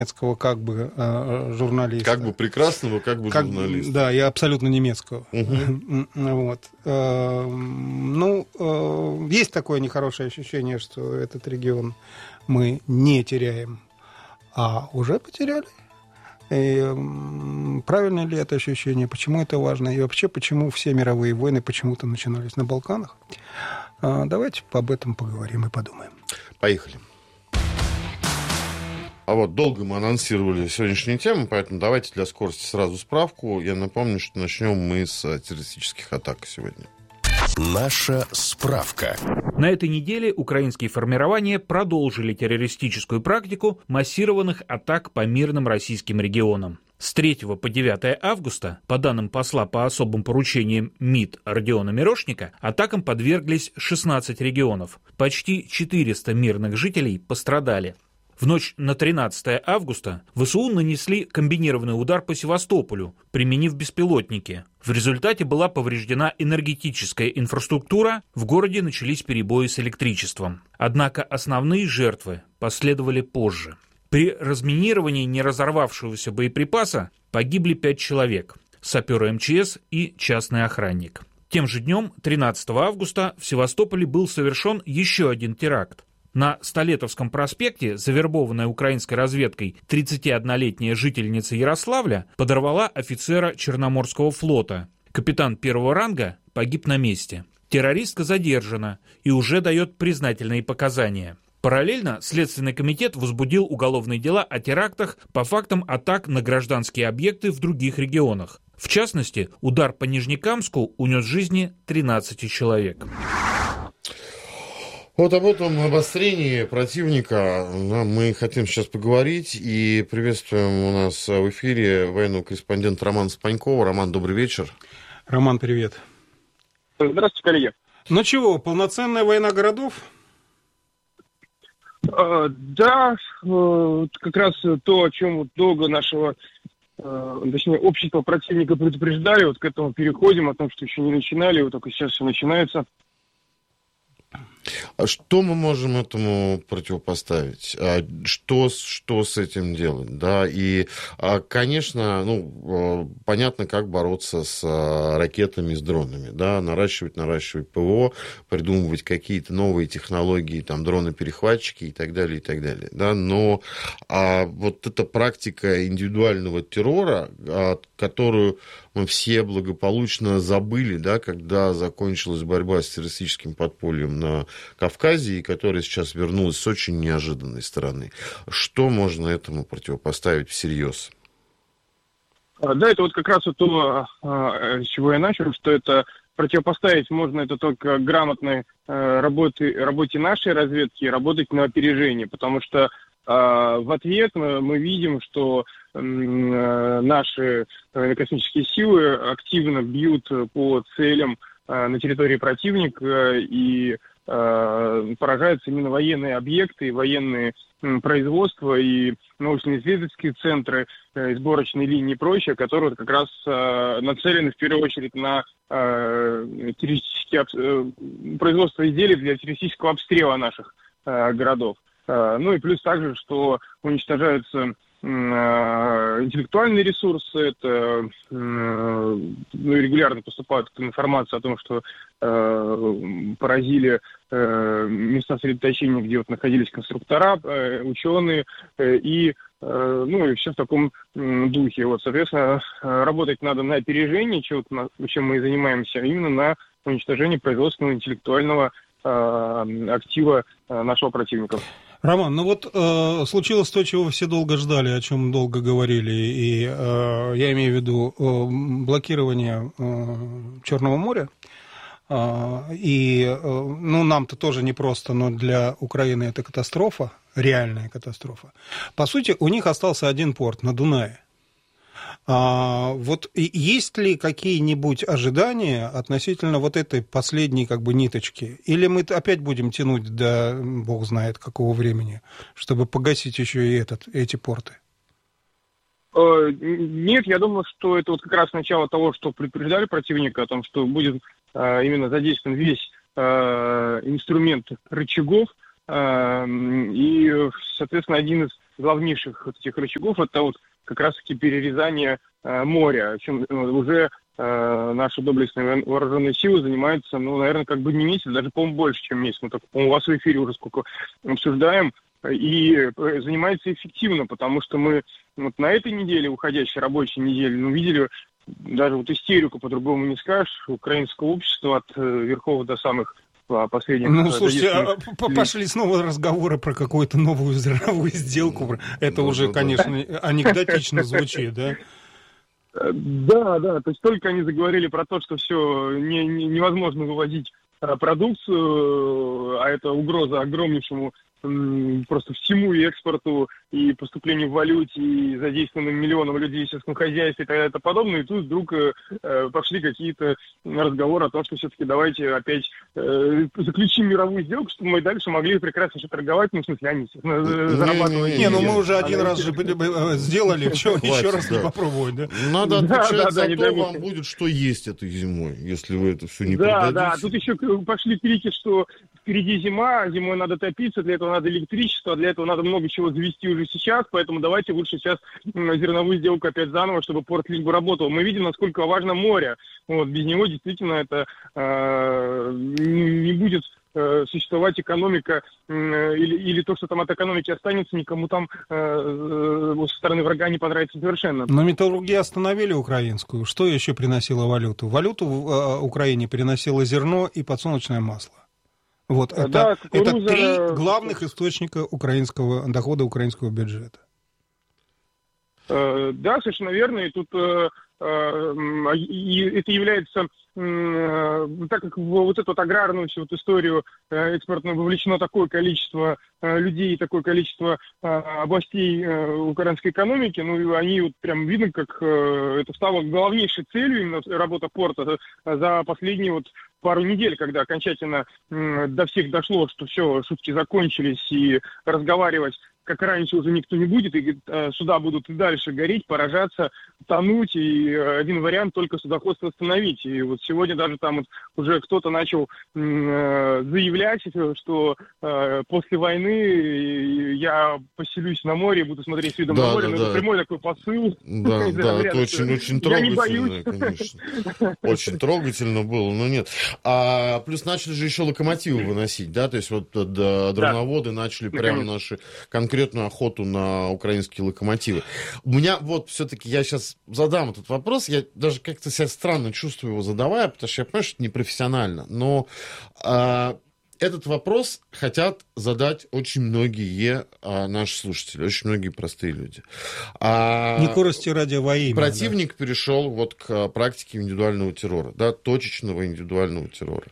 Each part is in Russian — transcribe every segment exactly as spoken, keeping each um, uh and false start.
немецкого как бы э, журналиста. Как бы прекрасного, как бы как, журналиста. Да, я абсолютно немецкого. Угу. Вот. Э, ну, э, есть такое нехорошее ощущение, что этот регион мы не теряем, а уже потеряли. И правильно ли это ощущение? Почему это важно? И вообще, почему все мировые войны почему-то начинались на Балканах? Э, давайте об этом поговорим и подумаем. Поехали. А вот долго мы анонсировали сегодняшнюю тему, поэтому давайте для скорости сразу справку. Я напомню, что начнем мы с террористических атак сегодня. Наша справка. На этой неделе украинские формирования продолжили террористическую практику массированных атак по мирным российским регионам. С третьего по девятое августа, по данным посла по особым поручениям МИД Родиона Мирошника, атакам подверглись шестнадцать регионов. Почти четыреста мирных жителей пострадали. В ночь на тринадцатое августа ВСУ нанесли комбинированный удар по Севастополю, применив беспилотники. В результате была повреждена энергетическая инфраструктура, в городе начались перебои с электричеством. Однако основные жертвы последовали позже. При разминировании неразорвавшегося боеприпаса погибли пять человек – саперы эм че эс и частный охранник. Тем же днем, тринадцатого августа, в Севастополе был совершен еще один теракт. На Столетовском проспекте завербованная украинской разведкой тридцатиоднолетняя жительница Ярославля подорвала офицера Черноморского флота. Капитан первого ранга погиб на месте. Террористка задержана и уже дает признательные показания. Параллельно Следственный комитет возбудил уголовные дела о терактах по фактам атак на гражданские объекты в других регионах. В частности, удар по Нижнекамску унес жизни тринадцати человек. Вот об этом обострении противника мы хотим сейчас поговорить. И приветствуем у нас в эфире военного корреспондента Романа Спанькова. Роман, добрый вечер. Роман, привет. Здравствуйте, коллеги. Ну чего, полноценная война городов? Э, да, э, как раз то, о чем вот долго нашего, э, точнее, общество противника предупреждали, вот к этому переходим, о том, что еще не начинали, вот только сейчас все начинается. А что мы можем этому противопоставить? А что, что с этим делать? Да? И, конечно, ну, понятно, как бороться с ракетами, с дронами. Да? Наращивать, наращивать ПВО, придумывать какие-то новые технологии, там, дроны-перехватчики и так далее, и так далее. Да? Но а вот эта практика индивидуального террора, которую мы все благополучно забыли, да, когда закончилась борьба с террористическим подпольем на Кавказе, и которая сейчас вернулась с очень неожиданной стороны. Что можно этому противопоставить всерьез? Да, это вот как раз вот то, с чего я начал, что это противопоставить можно это только грамотной работе, работе нашей разведки, работать на опережение, потому что в ответ мы видим, что наши космические силы активно бьют по целям на территории противника и поражаются именно военные объекты, военные производства и научно-исследовательские центры, сборочные линии и прочее, которые как раз нацелены в первую очередь на террористические производство изделий для террористического обстрела наших городов. Ну и плюс также, что уничтожаются интеллектуальные ресурсы, это ну, регулярно поступает информация о том, что э, поразили э, места сосредоточения, где вот находились конструктора, э, ученые э, и э, ну и все в таком э, духе. Вот, соответственно, работать надо на опережение, чем, чем мы и занимаемся, именно на уничтожении производственного интеллектуального э, актива э, нашего противника. Роман, ну вот э, случилось то, чего все долго ждали, о чем долго говорили, и э, я имею в виду э, блокирование э, Черного моря, э, и э, ну, нам-то тоже непросто, но для Украины это катастрофа, реальная катастрофа. По сути, у них остался один порт на Дунае. А, вот есть ли какие-нибудь ожидания относительно вот этой последней как бы ниточки? Или мы опять будем тянуть до бог знает какого времени, чтобы погасить еще и этот, эти порты? Нет, я думаю, что это вот как раз начало того, что предупреждали противника, о том, что будет именно задействован весь инструмент рычагов, и, соответственно, один из главнейших вот этих рычагов, это вот как раз-таки перерезание э, моря, чем э, уже э, наши доблестные вооруженные силы занимаются, ну, наверное, как бы не месяц, даже, по-моему, больше, чем месяц. Мы так, по-моему, у вас в эфире уже сколько обсуждаем, и занимается эффективно, потому что мы вот на этой неделе, уходящей рабочей неделе, ну, видели даже вот истерику, по-другому не скажешь, украинского общества от э, верхов до самых последних... Ну, слушайте, а, пошли снова разговоры про какую-то новую зерновую сделку. Это уже, конечно, анекдотично звучит, да? Да, да, то есть только они заговорили про то, что все не, не, невозможно вывозить продукцию, а это угроза огромнейшему просто всему и экспорту, и поступлению в валюте, и задействованным миллионам людей в сельском хозяйстве и так далее и тому подобное. И тут вдруг э, пошли какие-то разговоры о том, что все-таки давайте опять э, заключим мировую сделку, чтобы мы дальше могли прекрасно еще торговать, ну, в смысле, они зарабатывать. Не, ну мы уже один раз же сделали, еще раз не попробовать, да? Надо отвечать за то, вам будет что есть этой зимой, если вы это все не продадите. Да, да, тут еще пошли крики, что впереди зима, зимой надо топиться, для этого надо электричество, для этого надо много чего завести уже сейчас, поэтому давайте лучше сейчас зерновую сделку опять заново, чтобы порт лишь бы работал. Мы видим, насколько важно море. Вот, без него действительно это э, не будет э, существовать экономика, э, или, или то, что там от экономики останется, никому там э, э, со стороны врага не понравится совершенно. Но металлургия остановили украинскую. Что еще приносило валюту? Валюту в э, Украине приносило зерно и подсолнечное масло. Вот, это, да, это три главных источника украинского дохода украинского бюджета. Э, да, совершенно верно. И тут э, э, и это является, э, так как в вот эту вот аграрную всю вот историю э, экспортную вовлечено такое количество э, людей, такое количество э, областей э, украинской экономики, ну и они вот прям видно, как э, это стало главнейшей целью именно работа порта за последние вот пару недель, когда окончательно э, до всех дошло, что все, шутки закончились, и разговаривать, как раньше, уже никто не будет, и э, суда будут и дальше гореть, поражаться, тонуть, и э, один вариант только судоходство остановить. И вот сегодня даже там вот уже кто-то начал э, заявлять, что э, после войны я поселюсь на море, буду смотреть с видом да, на море, да, но да. это прямой такой посыл. Да, да, это очень, очень трогательно, конечно. Очень трогательно было, но нет. А плюс начали же еще локомотивы выносить, да, то есть вот да, дроноводы да. начали прямо наши конкретную охоту на украинские локомотивы. У меня вот все-таки, я сейчас задам этот вопрос, я даже как-то себя странно чувствую его задавая, потому что я понимаю, что это непрофессионально, но а, этот вопрос хотят задать очень многие а, наши слушатели, очень многие простые люди. А, Не корости ради во имя. Противник да. перешел вот к практике индивидуального террора, да, точечного индивидуального террора.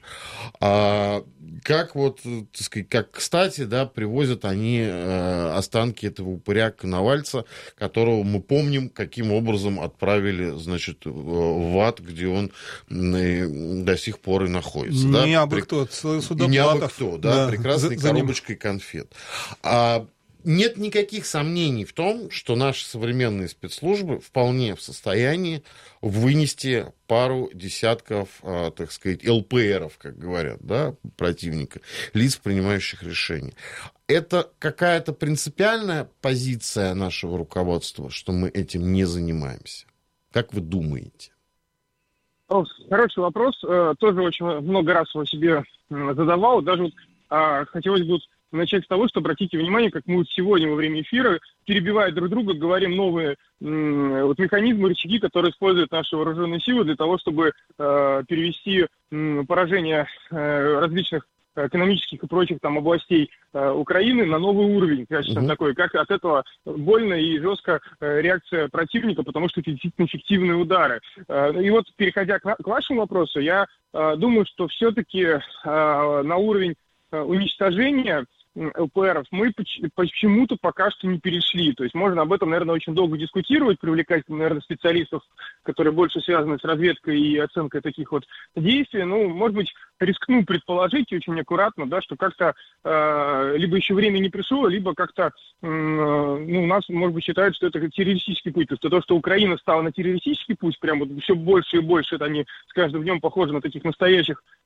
А, как вот, так сказать, как кстати, да, привозят они э, останки этого упыря Коновальца, которого мы помним, каким образом отправили, значит, в ад, где он э, до сих пор и находится. Не да? абы При... кто, Судоплатов. И не абы кто, да, да, прекрасной за, за коробочкой ним. Конфет. А нет никаких сомнений в том, что наши современные спецслужбы вполне в состоянии вынести пару десятков, э, так сказать, эл пэ эров, как говорят, да, противника, лиц, принимающих решения. Это какая-то принципиальная позиция нашего руководства, что мы этим не занимаемся? Как вы думаете? Хороший вопрос. Тоже очень много раз его себе задавал. Даже вот хотелось бы начать с того, что обратите внимание, как мы вот сегодня во время эфира, перебивая друг друга, говорим новые м, вот механизмы, рычаги, которые используют наши вооруженные силы для того, чтобы э, перевести м, поражение э, различных экономических и прочих там областей э, Украины на новый уровень, конечно, uh-huh. такой, как от этого больно и жестко э, реакция противника, потому что это действительно эффективные удары. Э, и вот, переходя к, к вашему вопросу, я э, думаю, что все-таки э, на уровень э, уничтожения эл пэ эров мы почему-то пока что не перешли. То есть можно об этом, наверное, очень долго дискутировать, привлекать, наверное, специалистов, которые больше связаны с разведкой и оценкой таких вот действий. Ну, может быть, рискну предположить очень аккуратно, да, что как-то э, либо еще время не пришло, либо как-то э, ну, у нас, может быть, считают, что это террористический путь. То есть то, что Украина стала на террористический путь, прям вот все больше и больше, это они с каждым днем похожи на таких настоящих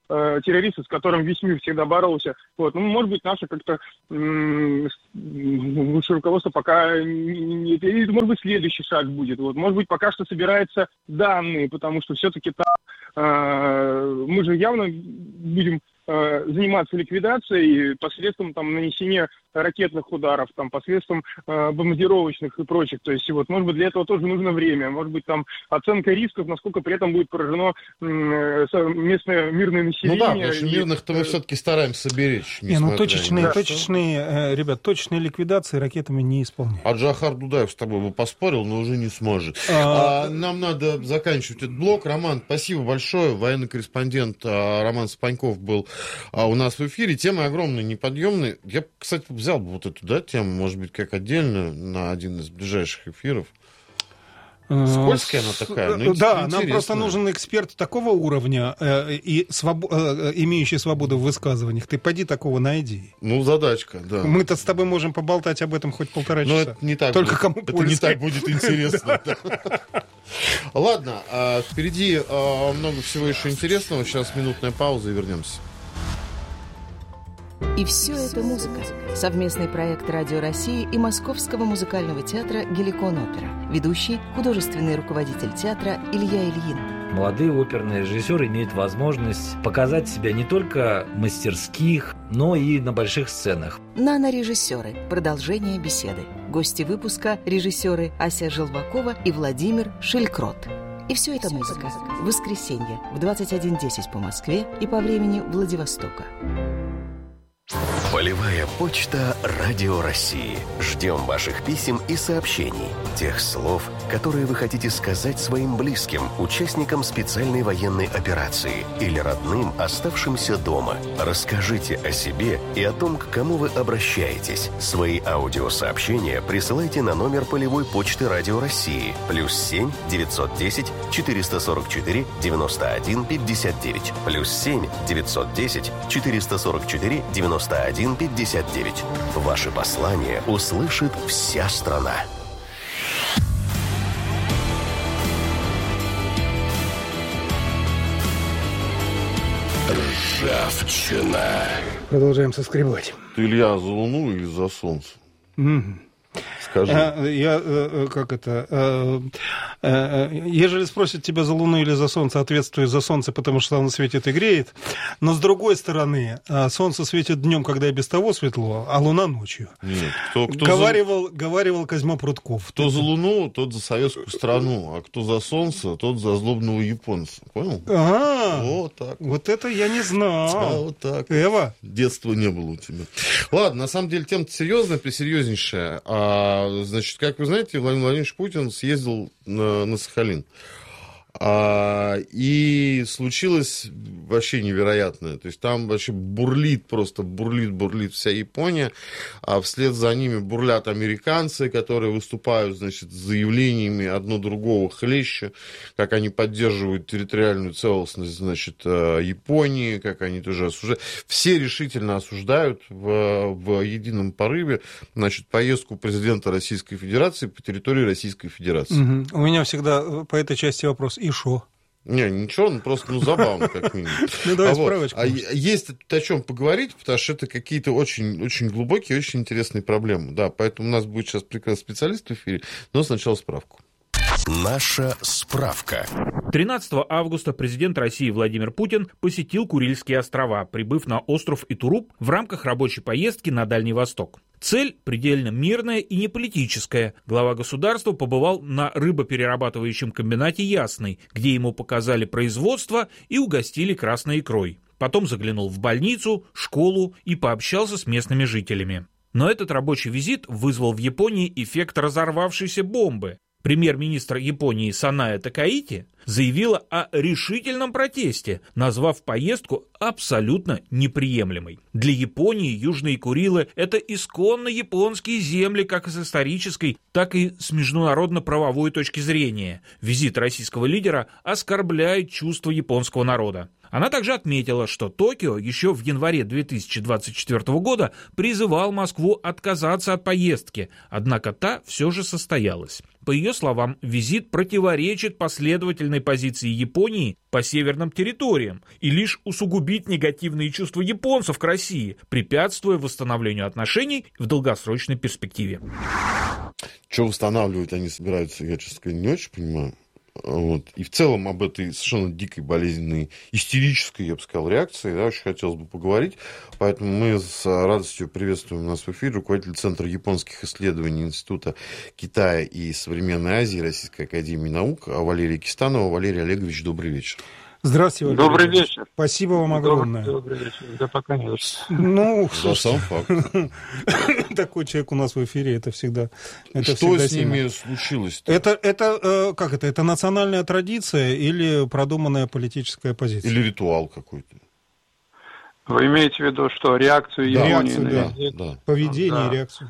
э, террориста, с которым весь мир всегда боролся. Вот. Ну, может быть, наше как-то м- высшее руководство пока не... Или, может быть, следующий шаг будет. Вот. Может быть, пока что собираются данные, потому что все-таки там э, мы же явно будем э, заниматься ликвидацией посредством там, нанесения ракетных ударов, там, посредством э, бомбардировочных и прочих. То есть, вот, может быть, для этого тоже нужно время. Может быть, там оценка рисков, насколько при этом будет поражено э, местное мирное население. Ну да, потому что мирных-то мы все-таки стараемся беречь. Не, ну точечные, точечные, э, ребят, точечные ликвидации ракетами не исполняют. А Джохар Дудаев с тобой бы поспорил, но уже не сможет. А... А, нам надо заканчивать этот блок. Роман, спасибо большое. Военный корреспондент а, Роман Спаньков был а, у нас в эфире. Темы огромные, неподъемные. Я, кстати, взял бы вот эту да, тему, может быть, как отдельно на один из ближайших эфиров. Скользкая она такая. Ну, да, нам просто нужен эксперт такого уровня э, и своб... э, имеющий свободу в высказываниях. Ты поди такого найди. Ну, задачка, да. Мы-то с тобой можем поболтать об этом хоть полтора часа. Но это не так Только будет. кому Это польза. не так будет интересно. Ладно, впереди много всего еще интересного. Сейчас минутная пауза и вернемся. И все это музыка. Совместный проект Радио России и Московского музыкального театра «Геликон Опера». Ведущий, художественный руководитель театра Илья Ильин. Молодые оперные режиссеры имеют возможность показать себя не только в мастерских, но и на больших сценах. Нано-режиссеры. Продолжение беседы. Гости выпуска – режиссеры Ася Желвакова и Владимир Шелькрот. И все это музыка. В воскресенье в двадцать один десять по Москве и по времени Владивостока. Полевая почта Радио России. Ждем ваших писем и сообщений. Тех слов, которые вы хотите сказать своим близким, участникам специальной военной операции или родным, оставшимся дома. Расскажите о себе и о том, к кому вы обращаетесь. Свои аудиосообщения присылайте на номер полевой почты Радио России. Плюс семь девятьсот десять четыреста сорок четыре девяносто один пятьдесят девять. Плюс семь девятьсот десять четыреста сорок четыре девяносто один пятьдесят девять. Ваши послания услышит вся страна. Ржавчина. Продолжаем соскребать. Ты, Илья, за Луну или за Солнце? Mm-hmm. Скажи. Я, как это, ежели спросят тебя за Луну или за Солнце, ответствую за Солнце, потому что оно светит и греет. Но с другой стороны, Солнце светит днем, когда и без того светло, а Луна ночью. Нет, кто, кто говаривал, за... говаривал Козьма Прутков. Кто за Луну, тот за советскую страну, а кто за Солнце, тот за злобного японца. Понял? А, вот так. Вот это я не знал. А, вот так. Эва? Детства не было у тебя. Ладно, на самом деле тема серьезная, пресерьезнейшая. А, значит, как вы знаете, Владимир Владимирович Путин съездил на, на Сахалин. А, и случилось вообще невероятное. То есть там вообще бурлит, просто бурлит, бурлит вся Япония. А вслед за ними бурлят американцы, которые выступают, значит, с заявлениями одно другого хлеще, как они поддерживают территориальную целостность, значит, Японии, как они тоже осуждают. Все решительно осуждают в, в едином порыве, значит, поездку президента Российской Федерации по территории Российской Федерации. Угу. У меня всегда по этой части вопрос. И шо? Не, ничего, ну просто ну, забавно, как минимум. Ну, давай справочку. А есть о чем поговорить, потому что это какие-то очень, очень глубокие, очень интересные проблемы. Да, поэтому у нас будет сейчас прекрасный специалист в эфире, но сначала справку. Наша справка. тринадцатого августа президент России Владимир Путин посетил Курильские острова, прибыв на остров Итуруп в рамках рабочей поездки на Дальний Восток. Цель предельно мирная и не политическая. Глава государства побывал на рыбоперерабатывающем комбинате «Ясный», где ему показали производство и угостили красной икрой. Потом заглянул в больницу, школу и пообщался с местными жителями. Но этот рабочий визит вызвал в Японии эффект разорвавшейся бомбы. Премьер-министр Японии Саная Такаити заявила о решительном протесте, назвав поездку абсолютно неприемлемой. Для Японии Южные Курилы – это исконно японские земли как с исторической, так и с международно-правовой точки зрения. Визит российского лидера оскорбляет чувства японского народа. Она также отметила, что Токио еще в январе две тысячи двадцать четвёртого года призывал Москву отказаться от поездки, однако та все же состоялась. По ее словам, визит противоречит последовательной позиции Японии по северным территориям и лишь усугубит негативные чувства японцев к России, препятствуя восстановлению отношений в долгосрочной перспективе. Что восстанавливать они собираются, я, честно говоря, не очень понимаю. Вот. И в целом об этой совершенно дикой, болезненной, истерической, я бы сказал, реакции, да, очень хотелось бы поговорить. Поэтому мы с радостью приветствуем нас в эфире руководитель Центра японских исследований Института Китая и современной Азии Российской академии наук Валерия Кистанова. Валерий Олегович, добрый вечер. Здравствуйте, Валерий. Добрый вечер. Спасибо вам огромное. Добрый, добрый вечер. Да, пока нет. Ну, За сам факт. Такой человек у нас в эфире, это всегда это Что всегда с ними случилось? Это, это, как это, это национальная традиция или продуманная политическая позиция? Или ритуал какой-то? Вы имеете в виду, что реакцию Да, Японии реакцию, на да. визит? Да. Поведение Да. и реакцию.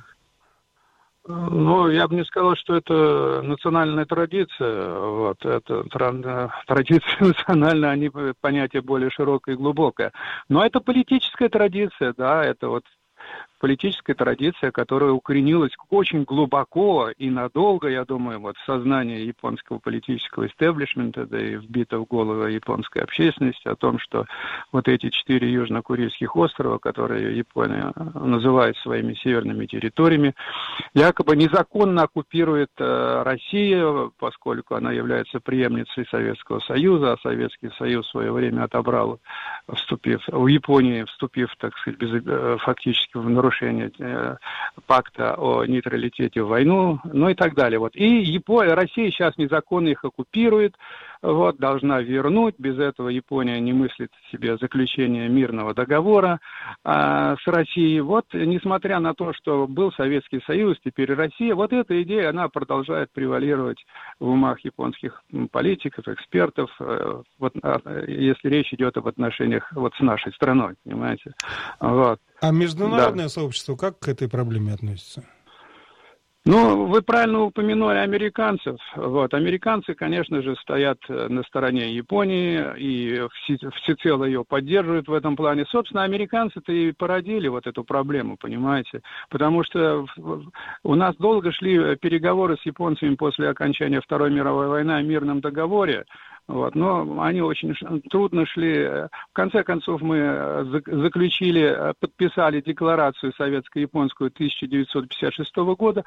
Ну, я бы не сказал, что это национальная традиция. Вот, это тра- традиция национальная, они понятие более широкое и глубокое. Но это политическая традиция, да, это вот политическая традиция, которая укоренилась очень глубоко и надолго, я думаю, вот в сознании японского политического истеблишмента, да и вбито в голову японской общественности о том, что вот эти четыре южно-курильских острова, которые Япония называет своими северными территориями, якобы незаконно оккупирует э, Россия, поскольку она является преемницей Советского Союза, а Советский Союз в свое время отобрал, вступив в Японии, вступив, так сказать, без, э, фактически в нарушение э, пакта о нейтралитете в войну, ну и так далее. Вот. И Япония, Россия сейчас незаконно их оккупирует, вот, должна вернуть. Без этого Япония не мыслит себе заключение мирного договора а, с Россией. Вот, несмотря на то, что был Советский Союз, теперь Россия, вот эта идея, она продолжает превалировать в умах японских политиков, экспертов, э, вот, а, если речь идет об отношениях вот с нашей страной, понимаете. Вот. А международное Да. сообщество как к этой проблеме относится? Ну, вы правильно упомянули американцев. Вот. Американцы, конечно же, стоят на стороне Японии и всецело ее поддерживают в этом плане. Собственно, американцы-то и породили вот эту проблему, понимаете? Потому что у нас долго шли переговоры с японцами после окончания Второй мировой войны о мирном договоре. Вот, но они очень трудно шли. В конце концов, мы заключили, подписали декларацию советско-японскую тысяча девятьсот пятьдесят шестого года,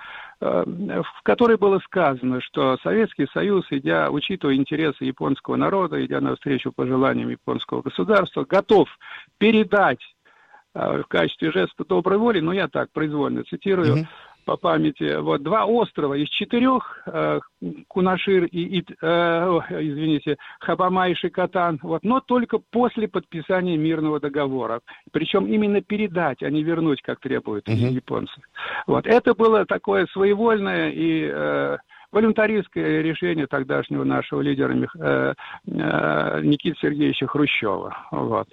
в которой было сказано, что Советский Союз, идя, учитывая интересы японского народа, идя навстречу пожеланиям японского государства, готов передать в качестве жеста доброй воли, ну я так произвольно цитирую, mm-hmm. по памяти, вот два острова из четырех, э, Кунашир и, и э, извините, Хабама и Шикотан, вот, но только после подписания мирного договора. Причем именно передать, а не вернуть, как требуют mm-hmm. японцы. Вот, это было такое своевольное и э, волюнтаристское решение тогдашнего нашего лидера э, э, Никиты Сергеевича Хрущева. Вот.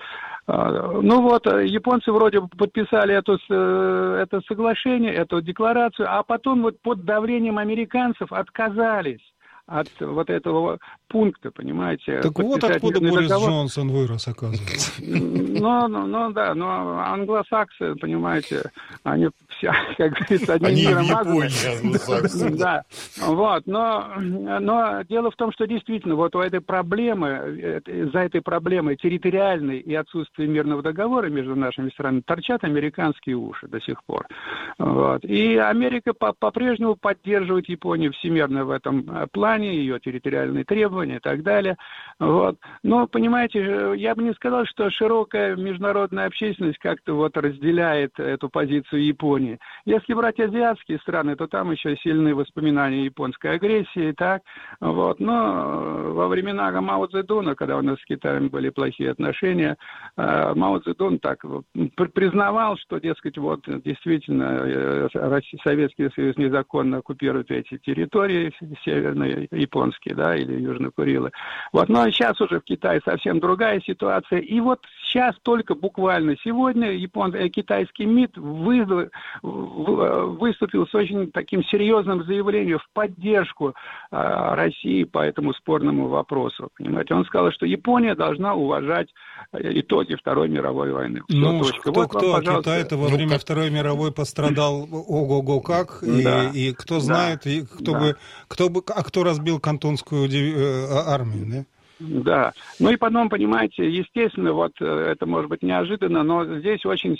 Ну вот, японцы вроде бы подписали эту, это соглашение, эту декларацию, а потом вот под давлением американцев отказались от вот этого пункта, понимаете. Так вот откуда Борис договор. Джонсон вырос, оказывается. Ну, ну, ну да, но англосаксы, понимаете, они все, как говорится, одним они миром в Японии, англосаксы. Да, вот, но, но дело в том, что действительно вот у этой проблемы, за этой проблемой территориальной и отсутствия мирного договора между нашими странами торчат американские уши до сих пор. Вот. И Америка по-прежнему поддерживает Японию всемирно в этом плане, ее территориальные требования и так далее. Вот. Но, понимаете, я бы не сказал, что широкая международная общественность как-то вот разделяет эту позицию Японии. Если брать азиатские страны, то там еще сильные воспоминания японской агрессии, так. Вот. Но во времена Мао Цзэдуна, когда у нас с Китаем были плохие отношения, Мао Цзэдун так признавал, что, дескать, вот действительно Советский Союз незаконно оккупирует эти территории северные японские, да, или Южные Курилы. Вот, но сейчас уже в Китае совсем другая ситуация. И вот сейчас только буквально сегодня япон... китайский МИД вы... выступил с очень таким серьезным заявлением в поддержку э, России по этому спорному вопросу. Понимаете, он сказал, что Япония должна уважать итоги Второй мировой войны. Все, ну, точка. кто, Вот кто, вам, Китай-то во время Второй мировой пострадал ого-го как, да, и, и кто знает, да, и кто, да. бы, кто бы, а кто разбил Кантонскую армию, да? Да. Ну и потом, понимаете, естественно, вот это может быть неожиданно, но здесь очень,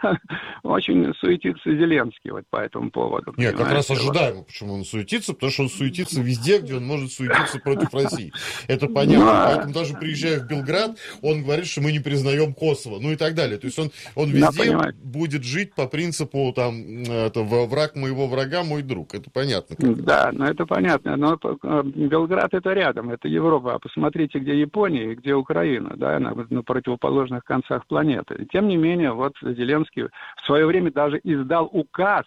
очень суетится Зеленский вот по этому поводу. Нет, как раз ожидаемо, почему он суетится, потому что он суетится везде, где он может суетиться против России. Это понятно. Но... Поэтому даже приезжая в Белград, он говорит, что мы не признаем Косово, ну и так далее. То есть он, он везде да, будет жить по принципу там, это, враг моего врага, мой друг. Это понятно. Да, ну это понятно. Но Белград это рядом, это Европа. А посмотрите, где Япония и где Украина, да, на, на противоположных концах планеты. И тем не менее, вот Зеленский в свое время даже издал указ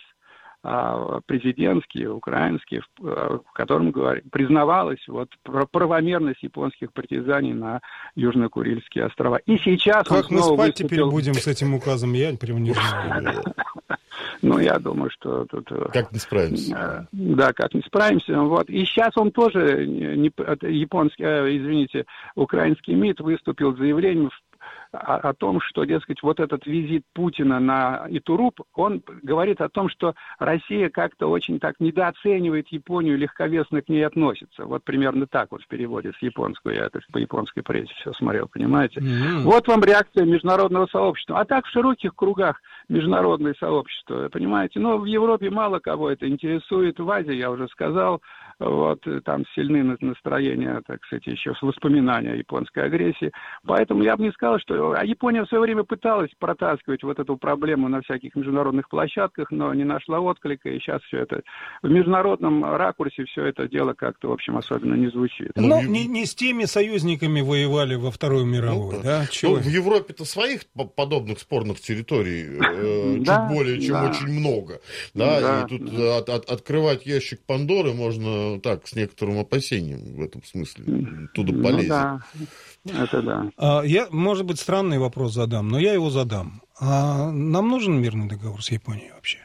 а, президентский, украинский, в, в котором говор... признавалась вот правомерность японских притязаний на Южно-Курильские острова. И сейчас как мы спать выступил... теперь будем с этим указом, я прям не знаю. Ну, я думаю, что тут... Как не справимся? Да, как не справимся. Вот. И сейчас он тоже, не, японский, извините, украинский МИД выступил с заявлением о, о том, что, дескать, вот этот визит Путина на Итуруп, он говорит о том, что Россия как-то очень так недооценивает Японию, легковесно к ней относится. Вот примерно так вот в переводе с японского, я это по японской прессе все смотрел, понимаете? Mm-hmm. Вот вам реакция международного сообщества. А так в широких кругах международное сообщество, понимаете? Но в Европе мало кого это интересует, в Азии, я уже сказал, вот, там сильны настроения, так сказать, еще с воспоминания о японской агрессии. Поэтому я бы не сказал, что... А Япония в свое время пыталась протаскивать вот эту проблему на всяких международных площадках, но не нашла отклика, и сейчас все это... В международном ракурсе все это дело как-то, в общем, особенно не звучит. Ну, не, не с теми союзниками воевали во Вторую мировую, ну, да? Ну, в Европе-то своих подобных спорных территорий э, да, чуть более, чем да. очень много. Да, да, и тут да. от, от, открывать ящик Пандоры можно так, с некоторым опасением в этом смысле. Туда ну, полезет. Да. Это да. Я, может быть, странный вопрос задам, но я его задам. А нам нужен мирный договор с Японией вообще?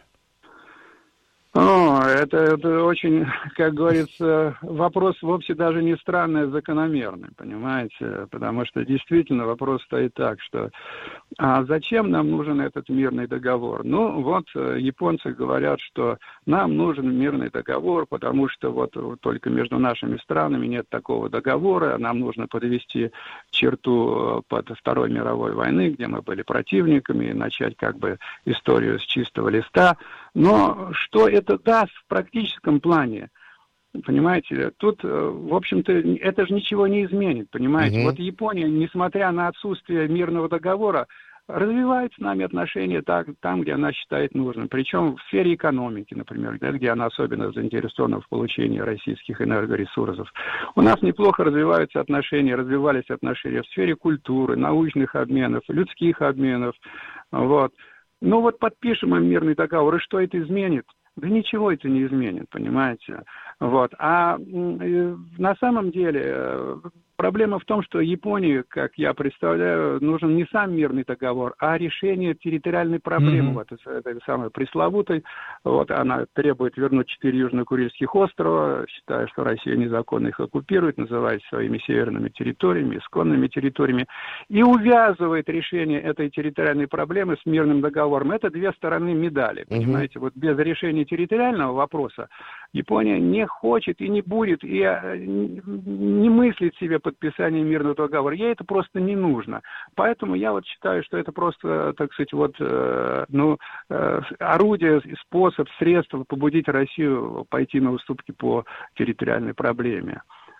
О, это, это очень, как говорится, вопрос вовсе даже не странный, а закономерный, понимаете? Потому что действительно вопрос стоит так, что а зачем нам нужен этот мирный договор? Ну, вот японцы говорят, что нам нужен мирный договор, потому что вот, вот только между нашими странами нет такого договора, нам нужно подвести черту под Второй мировой войны, где мы были противниками, и начать как бы историю с чистого листа. Но что это даст в практическом плане? Понимаете, тут, в общем-то, это же ничего не изменит, понимаете? Угу. Вот Япония, несмотря на отсутствие мирного договора, развивает с нами отношения так, там, где она считает нужным. Причем в сфере экономики, например, да, где она особенно заинтересована в получении российских энергоресурсов. У нас неплохо развиваются отношения, развивались отношения в сфере культуры, научных обменов, людских обменов. Вот. Ну вот подпишем им мирный договор, и что это изменит? Да ничего это не изменит, понимаете? Вот. А э, на самом деле э, проблема в том, что Японии, как я представляю, нужен не сам мирный договор, а решение территориальной проблемы, mm-hmm. вот этой самой пресловутой. Вот она требует вернуть четыре южно-курильских острова, считая, что Россия незаконно их оккупирует, называет своими северными территориями, исконными территориями, и увязывает решение этой территориальной проблемы с мирным договором. Это две стороны медали, mm-hmm. понимаете? Вот без решения территориального вопроса Япония не хочет и не будет, и не мыслит себе подписание мирного договора. Ей это просто не нужно. Поэтому я вот считаю, что это просто, так сказать, вот, э, ну, э, орудие, способ, средство побудить Россию пойти на уступки по территориальной проблеме.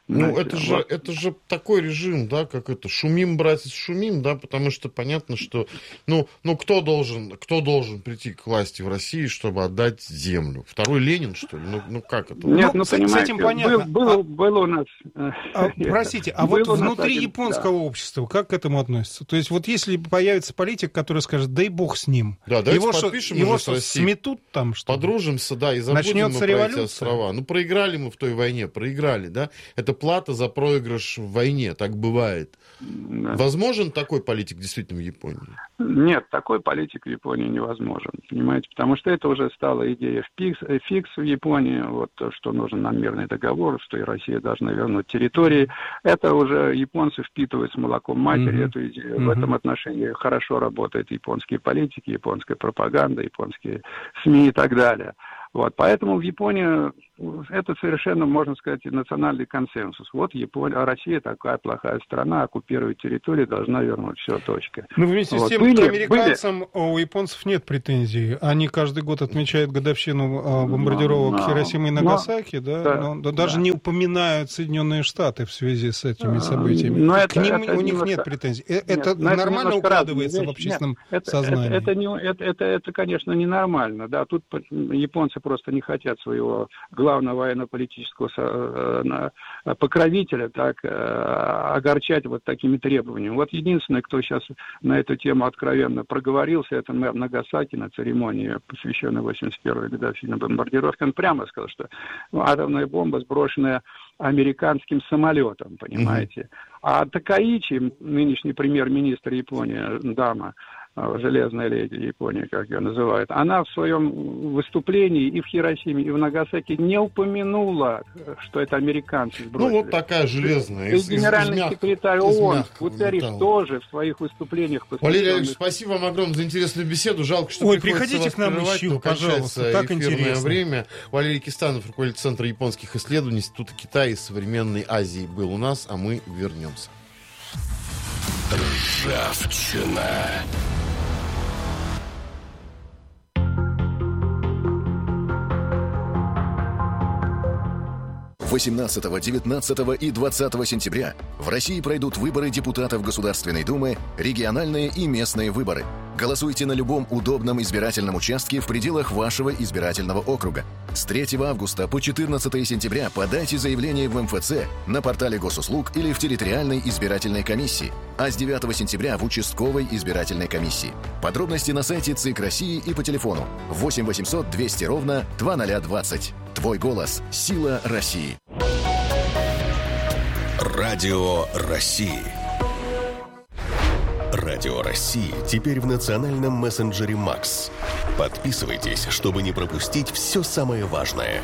Ну, это же, вот. это же такой режим, да, как это, шумим, братец, шумим, да, потому что понятно, что, ну, ну кто должен, кто должен прийти к власти в России, чтобы отдать землю? Второй Ленин, что ли? Ну, ну как это? Нет, ну, ну с, с этим понятно. Был, был, а, был у нас... А, простите, а вот внутри один, японского да. общества как к этому относятся? То есть вот если появится политик, который скажет, дай бог с ним, да, его что, его что сметут там, что подружимся, да, и забудем начнется мы революция. Про эти острова. Ну, проиграли мы в той войне, проиграли, да? Это плата за проигрыш в войне, так бывает. Да. Возможен такой политик действительно в Японии? Нет, такой политик в Японии невозможен, понимаете, потому что это уже стала идея фикс, фикс в Японии, вот, что нужен нам мирный договор, что и Россия должна вернуть территории. Это уже японцы впитывают с молоком матери mm-hmm. эту идею. Mm-hmm. В этом отношении хорошо работают японские политики, японская пропаганда, японские СМИ и так далее. Вот, поэтому в Японии это совершенно, можно сказать, национальный консенсус. Вот Япония, а Россия такая плохая страна, оккупирует территорию, должна вернуть, все, точка. Ну, вместе вот. с тем, были, к американцам были... у японцев нет претензий. Они каждый год отмечают годовщину бомбардировок но, но, Хиросимы и Нагасаки, но, да, да, но, да, даже да. не упоминают Соединенные Штаты в связи с этими событиями. Но к это, ним это у них нет претензий. Нет, это нормально это укладывается в общественном нет, сознании? Это, это, это, это, это, это, конечно, ненормально. Да. Тут японцы просто не хотят своего главного военно-политического покровителя так огорчать вот такими требованиями. Вот единственный, кто сейчас на эту тему откровенно проговорился, это мэр Нагасаки на церемонии, посвященной восемьдесят первой годовщине бомбардировки. Он прямо сказал, что ну, атомная бомба, сброшенная американским самолетом, понимаете. Mm-hmm. А Такаичи, нынешний премьер-министр Японии, дама, железная леди Японии, как ее называют, она в своем выступлении и в Хиросиме, и в Нагасаки не упомянула, что это американцы сбросили. Ну, вот такая железная. И генеральный из, секретарь ООН Гутерриш тоже в своих выступлениях... Валерий Олегович, спасибо вам огромное за интересную беседу. Жалко, что Ой, приходите к нам еще, пожалуйста, так интересно. Время. Валерий Кистанов, руководитель Центра японских исследований Института Китая и современной Азии, был у нас, а мы вернемся. Ржавчина. восемнадцатого, девятнадцатого и двадцатого сентября в России пройдут выборы депутатов Государственной Думы, региональные и местные выборы. Голосуйте на любом удобном избирательном участке в пределах вашего избирательного округа. С третьего августа по четырнадцатое сентября подайте заявление в эм эф цэ, на портале госуслуг или в территориальной избирательной комиссии, а с девятого сентября в участковой избирательной комиссии. Подробности на сайте ЦИК России и по телефону восемь восемьсот двести ровно двадцать двадцать. Твой голос – сила России. Радио России. Радио России теперь в национальном мессенджере Макс. Подписывайтесь, чтобы не пропустить все самое важное.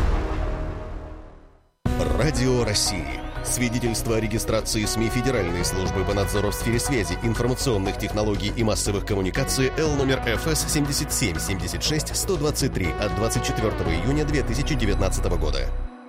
Радио России. Свидетельство о регистрации СМИ Федеральной службы по надзору в сфере связи, информационных технологий и массовых коммуникаций Л номер эф эс семьдесят семь семьдесят шесть сто двадцать три от двадцать четвёртого июня две тысячи девятнадцатого года.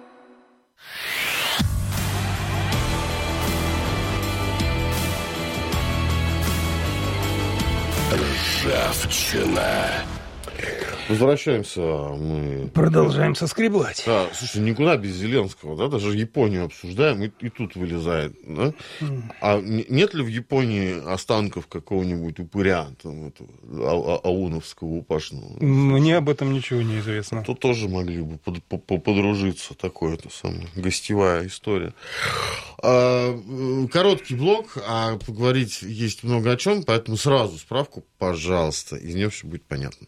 Ржавчина. Возвращаемся мы. Продолжаем соскреблать. Да, слушай, никуда без Зеленского, да, даже Японию обсуждаем, и, и тут вылезает, да? Mm. А нет ли в Японии останков какого-нибудь упыря, там, этого, а, ауновского упашного? Мне об этом ничего не известно. То тоже могли бы под, под, подружиться, такое это самое, гостевая история. А, короткий блок, а поговорить есть много о чем, поэтому сразу справку, пожалуйста, из нее все будет понятно.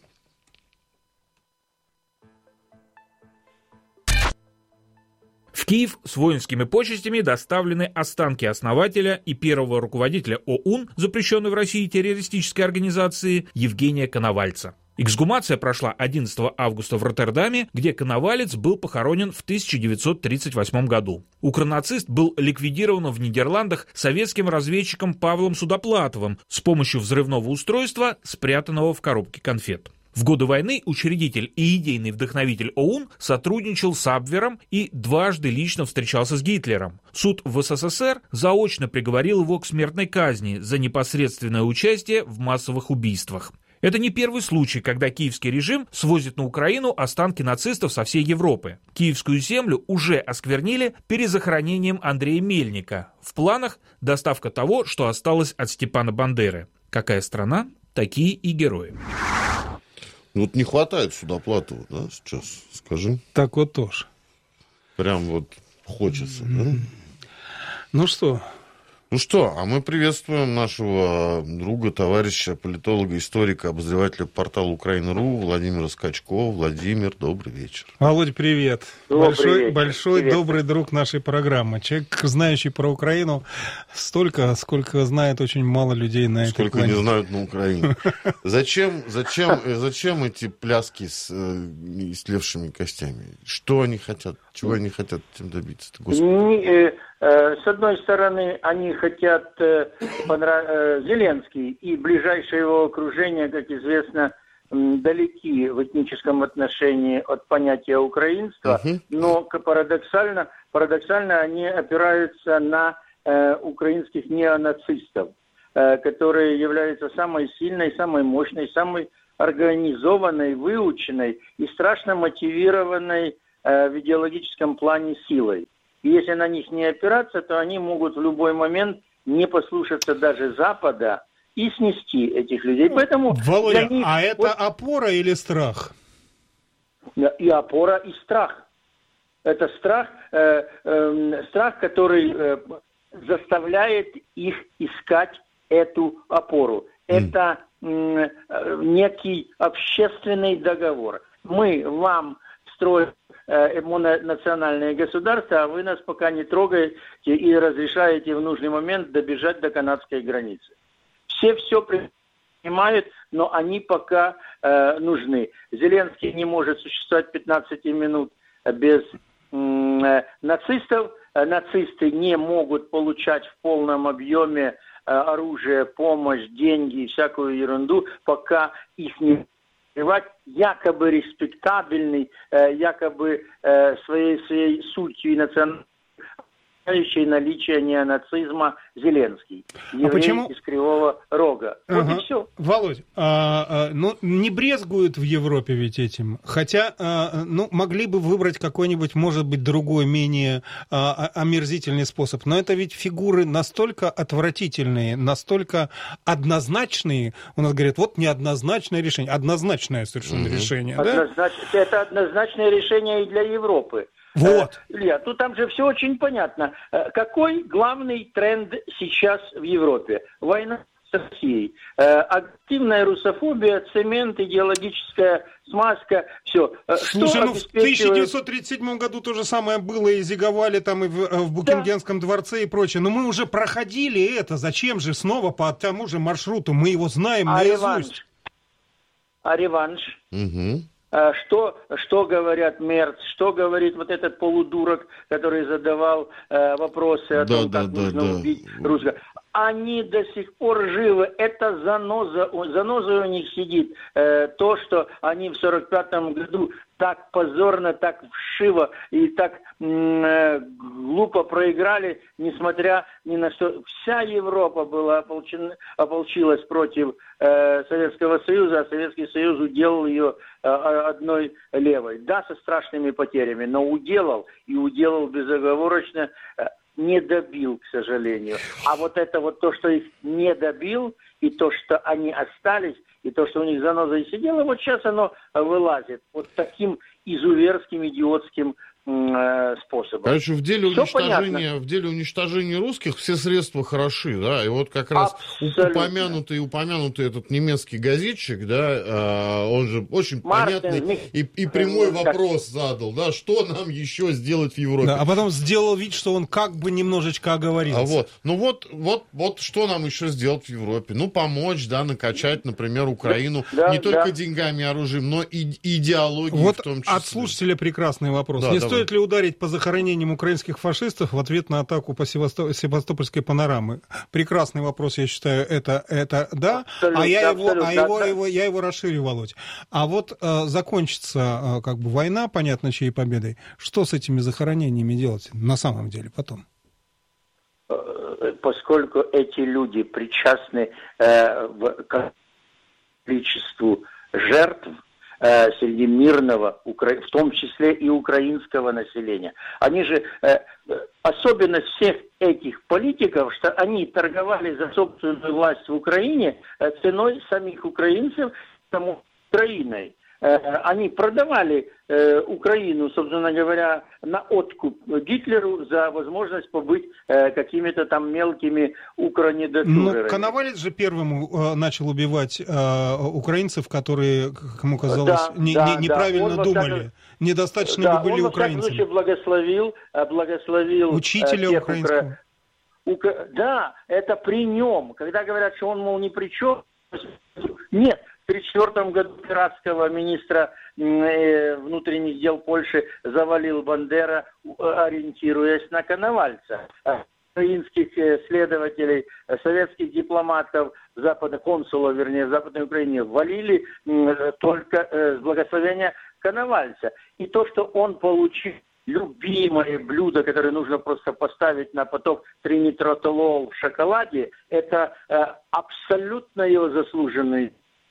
В Киев с воинскими почестями доставлены останки основателя и первого руководителя ОУН, запрещенной в России террористической организации, Евгения Коновальца. Эксгумация прошла одиннадцатого августа в Роттердаме, где Коновалец был похоронен в тысяча девятьсот тридцать восьмом году. Укронацист был ликвидирован в Нидерландах советским разведчиком Павлом Судоплатовым с помощью взрывного устройства, спрятанного в коробке конфет. В годы войны учредитель и идейный вдохновитель ОУН сотрудничал с Абвером и дважды лично встречался с Гитлером. Суд в эс эс эс эр заочно приговорил его к смертной казни за непосредственное участие в массовых убийствах. Это не первый случай, когда киевский режим свозит на Украину останки нацистов со всей Европы. Киевскую землю уже осквернили перезахоронением Андрея Мельника. В планах доставка того, что осталось от Степана Бандеры. Какая страна, такие и герои. Вот не хватает судоплату, да, сейчас, скажи. Так вот тоже. Прям вот хочется, да? Ну что... Ну что, а мы приветствуем нашего друга, товарища, политолога, историка, обозревателя портала Украина.ру Владимира Скачкова. Владимир, добрый вечер. Володь, привет. Добрый большой, вечер. большой Привет. добрый друг нашей программы. Человек, знающий про Украину столько, сколько знает очень мало людей на этой Сколько планете. не знают на Украине. Зачем, зачем, зачем эти пляски с э, истлевшими костями? Что они хотят? Чего они хотят этим добиться? Не, э, с одной стороны, они хотят э, понрав... э, Зеленский и ближайшее его окружение, как известно, м, далеки в этническом отношении от понятия украинства, Uh-huh. но парадоксально, парадоксально они опираются на э, украинских неонацистов, э, которые являются самой сильной, самой мощной, самой организованной, выученной и страшно мотивированной в идеологическом плане силой. И если на них не опираться, то они могут в любой момент не послушаться даже Запада и снести этих людей. Поэтому Володя, них, а это вот, опора или страх? и опора, и страх. Это страх, э, э, страх, который э, заставляет их искать эту опору. Mm. Это э, некий общественный договор. Мы вам строим мононациональное государство, а вы нас пока не трогаете и разрешаете в нужный момент добежать до канадской границы. Все все принимают, но они пока э, нужны. Зеленский не может существовать пятнадцать минут без э, нацистов. Нацисты не могут получать в полном объеме э, оружие, помощь, деньги и всякую ерунду, пока их не якобы респектабельный, якобы своей, своей сутью и национальной наличие неонацизма Зеленский. Еврей а почему... из Кривого Рога. Ага. Вот и все. Володь, а, а, ну, не брезгуют в Европе ведь этим. Хотя, а, ну, могли бы выбрать какой-нибудь, может быть, другой, менее а, омерзительный способ. Но это ведь фигуры настолько отвратительные, настолько однозначные. У нас говорят, вот неоднозначное решение. Однозначное совершенно mm-hmm. решение. Однознач... Да? Это однозначное решение и для Европы. Вот. Илья, тут там же все очень понятно. Какой главный тренд сейчас в Европе? Война с Россией. Активная русофобия, цемент, идеологическая смазка, все. Слушай, что ну обеспечивает... в тысяча девятьсот тридцать седьмом году то же самое было, и зиговали там и в, в Букингемском да. дворце и прочее. Но мы уже проходили это. Зачем же снова по тому же маршруту? Мы его знаем а наизусть. Реванш? А реванш? Угу. Что, что говорят Мерц, что говорит вот этот полудурок, который задавал э, вопросы о да, том, да, как да, нужно да. убить русского. Они до сих пор живы. Это заноза, заноза у них сидит. Э, то, что они в сорок пятом году так позорно, так вшиво и так э, глупо проиграли, несмотря ни на что. Вся Европа была ополчена, ополчилась против э, Советского Союза, а Советский Союз уделал ее э, одной левой. Да, со страшными потерями, но уделал, и уделал безоговорочно, э, не добил, к сожалению. А вот это вот то, что их не добил, и то, что они остались, и то, что у них заноза и сидело, вот сейчас оно вылазит вот таким изуверским, идиотским э, способом. Короче, в деле, Все уничтожения, понятно. в деле уничтожения русских все средства хороши, да, и вот как раз Абсолютно. упомянутый, упомянутый этот немецкий газетчик, да, он же очень Мартин, понятный Мих... и, и прямой как... вопрос задал, да, что нам еще сделать в Европе. Да, а потом сделал вид, что он как бы немножечко оговорился. А вот, ну вот, вот, вот что нам еще сделать в Европе? Ну, помочь, да, накачать, например, Украину да, не да, только да. деньгами и оружием, но и идеологией вот в том числе. От слушателя прекрасный вопрос. Да, не давай. стоит ли ударить по захоронениям украинских фашистов в ответ на атаку по Севасто... Севастопольской панорамы? Прекрасный вопрос, я считаю, это, это да. Абсолютно, а я его, абсолютно, а его, да. его, я его расширю, Володь. А вот э, закончится э, как бы война, понятно, чьей победой. Что с этими захоронениями делать на самом деле потом? Поскольку эти люди причастны э, в количеству жертв э, среди мирного, в том числе и украинского населения. Они же, э, особенность всех этих политиков, что они торговали за собственную власть в Украине э, ценой самих украинцев, самой Украиной. Они продавали э, Украину, собственно говоря, на откуп Гитлеру за возможность побыть э, какими-то там мелкими укронедотурерами. Но Коновалец же первым э, начал убивать э, украинцев, которые, как ему казалось, да, не, да, не, неправильно да. думали. Он, Недостаточно да, бы были он, украинцами. Он, благословил, благословил учителя тех украинского. Укра... Да, это при нем. Когда говорят, что он, мол, ни при чем. Нет. В тысяча девятьсот тридцать четвёртом году пиратского министра э, внутренних дел Польши завалил Бандера, ориентируясь на Коновальца. Украинских следователей, советских дипломатов, запада, консулов, вернее, в Западной Украине валили э, только э, с благословения Коновальца. И то, что он получил любимое блюдо, которое нужно просто поставить на поток, тринитротолол в шоколаде, это э, абсолютно его заслуженный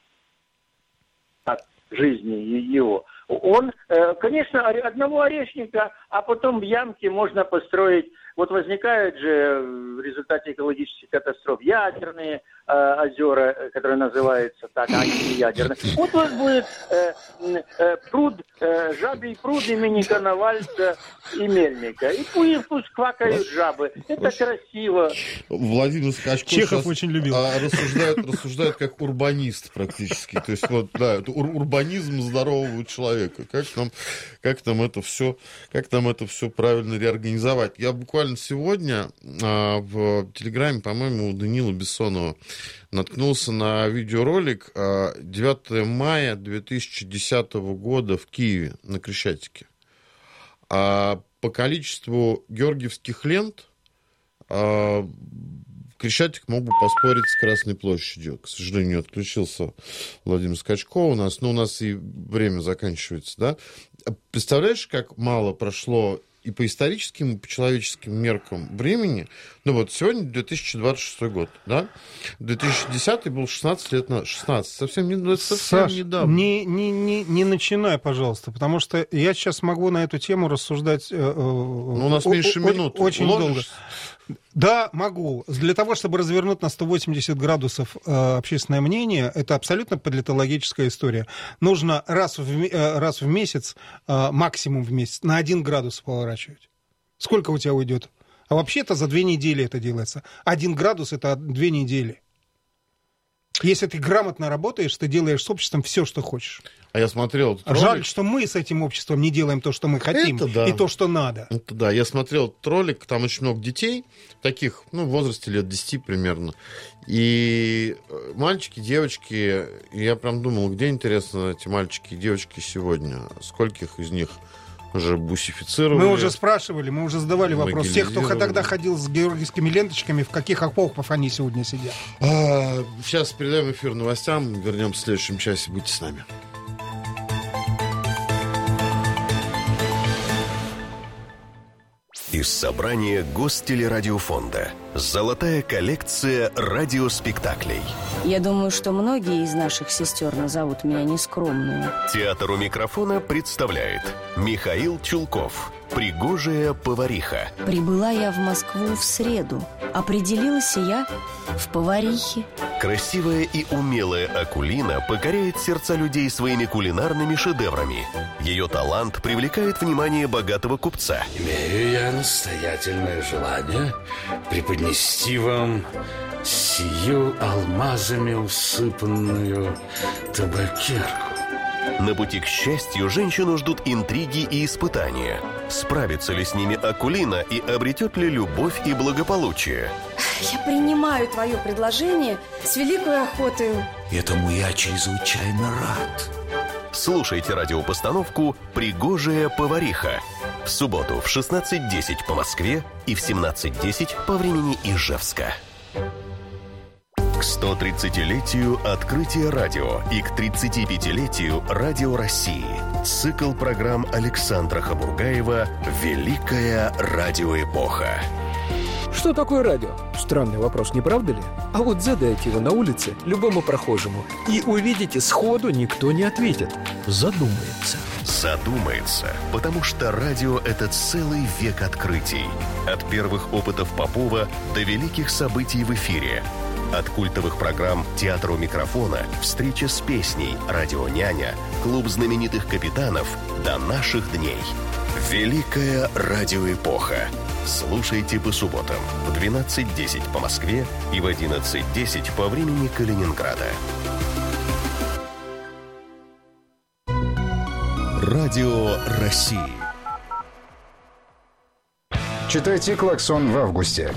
жизни его. Он, конечно, одного орешника, а потом в ямке можно построить. Вот возникают же в результате экологических катастроф ядерные э, озера, которые называются так, а они не ядерные. Вот у вас будет э, э, пруд, э, жабий пруд имени Коновальца и Мельника. И пусть, пусть квакают жабы. Это красиво. Владимир Скачко Чехов очень любил. Рассуждает, рассуждает как урбанист практически. То есть вот, да, это ур- урбанизм здорового человека. Как нам, как нам это все, как нам это все правильно реорганизовать? Я буквально сегодня а, в Телеграме, по-моему, у Даниила Бессонова наткнулся на видеоролик а, девятого мая две тысячи десятого года в Киеве на Крещатике. А, по количеству георгиевских лент а, Крещатик мог бы поспорить с Красной площадью. К сожалению, отключился Владимир Скачко у нас, но у нас и время заканчивается, да? Представляешь, как мало прошло и по историческим, и по человеческим меркам времени. Ну вот сегодня две тысячи двадцать шестой год, да? две тысячи десятый был шестнадцать лет назад. шестнадцать, совсем, не, ну, совсем Саш, недавно. Не, не, не, не начинай, пожалуйста, потому что я сейчас могу на эту тему рассуждать э, ну, у нас о, меньше о, минут. Очень Уложишь? долго. Да, могу. Для того, чтобы развернуть на сто восемьдесят градусов э, общественное мнение, это абсолютно политологическая история. Нужно раз в, э, раз в месяц, э, максимум в месяц, на один градус поворачивать. Сколько у тебя уйдет? А вообще-то за две недели это делается. Один градус — это две недели. Если ты грамотно работаешь, ты делаешь с обществом все, что хочешь. А я смотрел этот Жаль, ролик. что мы с этим обществом не делаем то, что мы хотим, Это да. и то, что надо. Это да. Я смотрел этот ролик, там очень много детей, таких, ну, в возрасте лет десяти примерно. И мальчики, девочки, и я прям думал, где, интересно, эти мальчики и девочки сегодня? Скольких из них уже бусифицировали? Мы уже спрашивали, мы уже задавали вопрос. Тех, кто могилизировали. тогда ходил с георгиевскими ленточками, в каких окопах они сегодня сидят? А, сейчас передаем эфир новостям. Вернемся в следующем часе. Будьте с нами. Из собрания Гостелерадиофонда. Золотая коллекция радиоспектаклей. Я думаю, что многие из наших сестер назовут меня нескромную. Театр у микрофона представляет Михаил Чулков. «Пригожая повариха». Прибыла я в Москву в среду. Определилась я в поварихе. Красивая и умелая Акулина покоряет сердца людей своими кулинарными шедеврами. Ее талант привлекает внимание богатого купца. Имею я настоятельное желание преподнести вам сию алмазами усыпанную табакерку. На пути к счастью женщину ждут интриги и испытания. Справится ли с ними Акулина и обретет ли любовь и благополучие? Я принимаю твое предложение с великой охотой. Этому я чрезвычайно рад. Слушайте радиопостановку «Пригожая повариха» в субботу в шестнадцать десять по Москве и в семнадцать десять по времени Ижевска. К сто тридцатилетию открытия радио и к тридцатипятилетию Радио России цикл программ Александра Хабургаева «Великая радиоэпоха». Что такое радио? Странный вопрос, не правда ли? А вот задайте его на улице любому прохожему, и увидите, сходу никто не ответит. Задумается. Задумается, потому что радио — это целый век открытий. От первых опытов Попова до великих событий в эфире. От культовых программ «Театр у микрофона», «Встреча с песней», «Радионяня», «Клуб знаменитых капитанов» до наших дней. Великая радиоэпоха. Слушайте по субботам в двенадцать десять по Москве и в одиннадцать десять по времени Калининграда. Радио России. Читайте «Клаксон» в августе.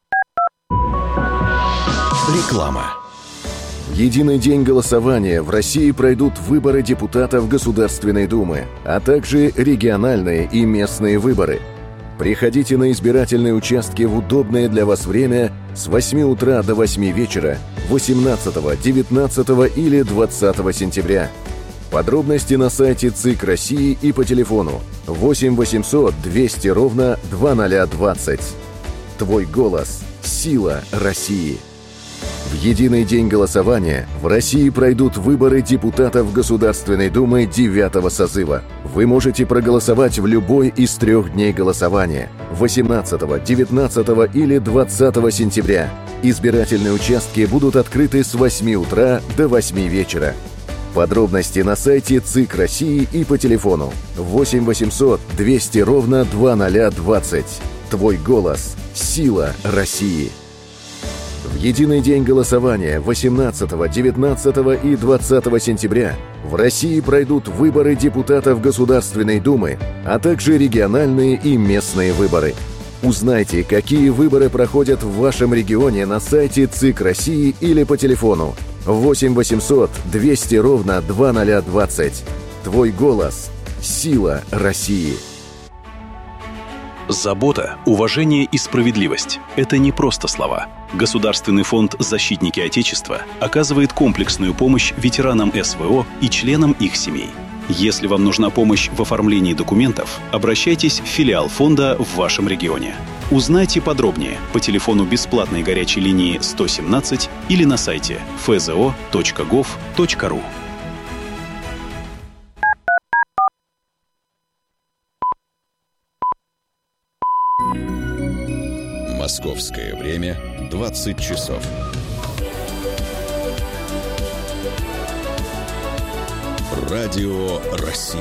Реклама. В единый день голосования в России пройдут выборы депутатов Государственной Думы, а также региональные и местные выборы. Приходите на избирательные участки в удобное для вас время с восьми утра до восьми вечера восемнадцатого, девятнадцатого или двадцатого сентября. Подробности на сайте ЦИК России и по телефону восемь восемьсот двести ровно двадцать двадцать. Твой голос – сила России. В единый день голосования в России пройдут выборы депутатов Государственной Думы девятого созыва. Вы можете проголосовать в любой из трех дней голосования – восемнадцатого, девятнадцатого или двадцатого сентября. Избирательные участки будут открыты с восьми утра до восьми вечера. Подробности на сайте ЦИК России и по телефону восемь восемьсот двести ровно двадцать двадцать. Твой голос – сила России. В единый день голосования восемнадцатого, девятнадцатого и двадцатого сентября в России пройдут выборы депутатов Государственной Думы, а также региональные и местные выборы. Узнайте, какие выборы проходят в вашем регионе на сайте ЦИК России или по телефону восемь восемьсот двести ровно двадцать двадцать. Твой голос – сила России. Забота, уважение и справедливость – это не просто слова. Государственный фонд «Защитники Отечества» оказывает комплексную помощь ветеранам эс вэ о и членам их семей. Если вам нужна помощь в оформлении документов, обращайтесь в филиал фонда в вашем регионе. Узнайте подробнее по телефону бесплатной горячей линии сто семнадцать или на сайте эф зэ о точка гов точка ру. Московское время двадцать часов. Радио России.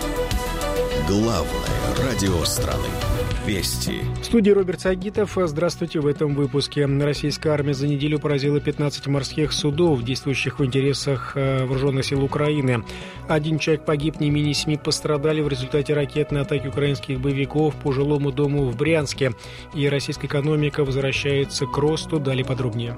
Главное радио страны. Вести. В студии Роберт Сагитов. Здравствуйте. В этом выпуске. Российская армия за неделю поразила пятнадцать морских судов, действующих в интересах вооруженных сил Украины. Один человек погиб, не менее семи пострадали в результате ракетной атаки украинских боевиков по жилому дому в Брянске. И российская экономика возвращается к росту. Далее подробнее.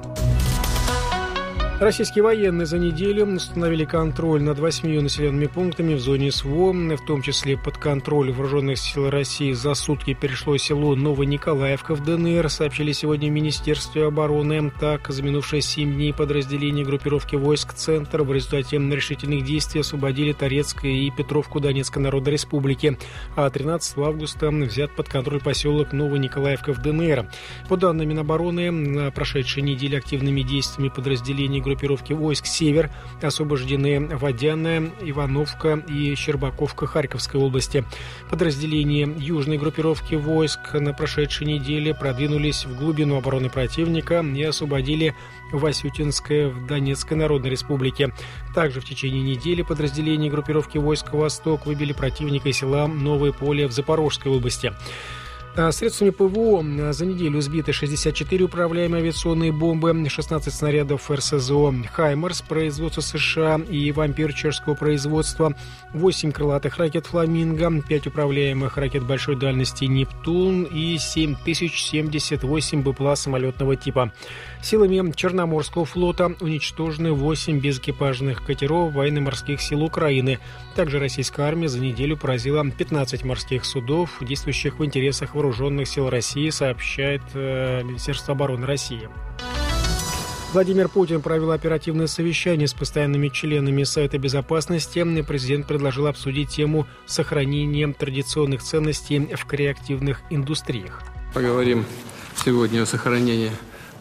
Российские военные за неделю установили контроль над восьмью населенными пунктами в зоне эс вэ о, в том числе под контроль вооруженных сил России за сутки перешло село Новониколаевка в дэ эн эр, сообщили сегодня в Министерстве обороны. Так, за минувшие семь дней подразделения группировки войск «Центр» в результате решительных действий освободили Торецк и Петровку Донецкой Народной Республики, а тринадцатого августа взят под контроль поселок Новониколаевка в дэ эн эр. По данным Минобороны, на прошедшей неделе активными действиями подразделений группировки войск «Север» освобождены Водяная, Ивановка и Щербаковка Харьковской области. Подразделения южной группировки войск на прошедшей неделе продвинулись в глубину обороны противника и освободили Васютинское в Донецкой Народной Республике. Также в течение недели подразделения группировки войск «Восток» выбили противника из села Новое Поле в Запорожской области. Средствами пэ вэ о за неделю сбиты шестьдесят четыре управляемые авиационные бомбы, шестнадцать снарядов эр эс зэ о «Хаймарс» производства США и «Вампир» чешского производства, восемь крылатых ракет «Фламинго», пять управляемых ракет большой дальности «Нептун» и семь тысяч семьдесят восемь бэ пэ эл а самолетного типа. Силами Черноморского флота уничтожены восемь безэкипажных катеров военно-морских сил Украины. Также российская армия за неделю поразила пятнадцать морских судов, действующих в интересах вооруженных сил России, сообщает э, Министерство обороны России. Владимир Путин провел оперативное совещание с постоянными членами Совета Безопасности. Президент предложил обсудить тему сохранения традиционных ценностей в креативных индустриях. Поговорим сегодня о сохранении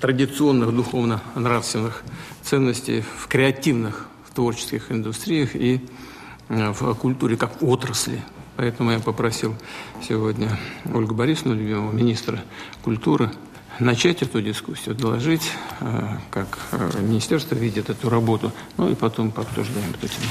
традиционных духовно-нравственных ценностей в креативных, в творческих индустриях и в культуре как отрасли. Поэтому я попросил сегодня Ольгу Борисовну, любимого министра культуры, начать эту дискуссию, доложить, как министерство видит эту работу, ну и потом пообсуждаем эту тему.